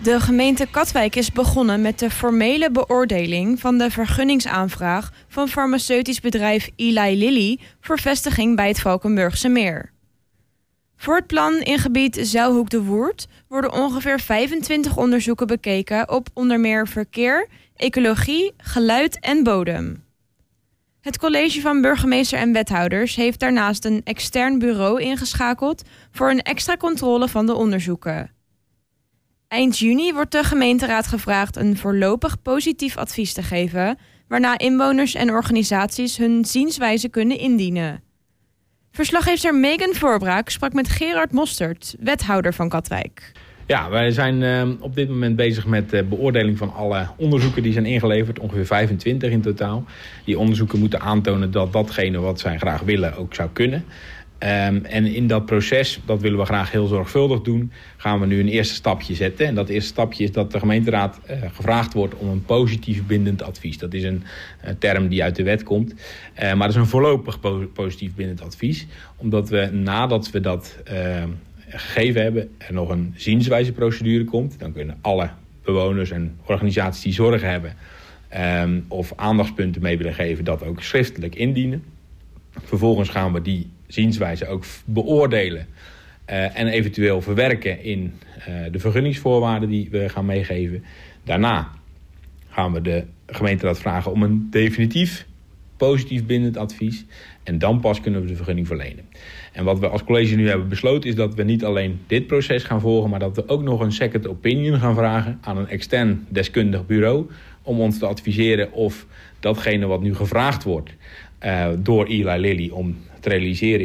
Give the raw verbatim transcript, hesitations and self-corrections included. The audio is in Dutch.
De gemeente Katwijk is begonnen met de formele beoordeling van de vergunningsaanvraag van farmaceutisch bedrijf Eli Lilly voor vestiging bij het Valkenburgse Meer. Voor het plan in gebied Zijlhoek de Woerd worden ongeveer vijfentwintig onderzoeken bekeken op onder meer verkeer, ecologie, geluid en bodem. Het college van burgemeester en wethouders heeft daarnaast een extern bureau ingeschakeld voor een extra controle van de onderzoeken. Eind juni wordt de gemeenteraad gevraagd een voorlopig positief advies te geven, waarna inwoners en organisaties hun zienswijze kunnen indienen. Verslaggever Megan Voorbraak sprak met Gerard Mostert, wethouder van Katwijk. Ja, wij zijn uh, op dit moment bezig met de beoordeling van alle onderzoeken die zijn ingeleverd. Ongeveer vijfentwintig in totaal. Die onderzoeken moeten aantonen dat datgene wat zij graag willen ook zou kunnen. Um, en in dat proces, dat willen we graag heel zorgvuldig doen, gaan we nu een eerste stapje zetten. En dat eerste stapje is dat de gemeenteraad uh, gevraagd wordt om een positief bindend advies. Dat is een uh, term die uit de wet komt. Uh, maar dat is een voorlopig po- positief bindend advies. Omdat we nadat we dat uh, gegeven hebben, er nog een zienswijzeprocedure komt. Dan kunnen alle bewoners en organisaties die zorg hebben um, of aandachtspunten mee willen geven, dat ook schriftelijk indienen. Vervolgens gaan we die zienswijze ook beoordelen uh, en eventueel verwerken in uh, de vergunningsvoorwaarden die we gaan meegeven. Daarna gaan we de gemeenteraad vragen om een definitief positief bindend advies en dan pas kunnen we de vergunning verlenen. En wat we als college nu hebben besloten is dat we niet alleen dit proces gaan volgen, maar dat we ook nog een second opinion gaan vragen aan een extern deskundig bureau om ons te adviseren of datgene wat nu gevraagd wordt uh, door Eli Lilly om te realiseren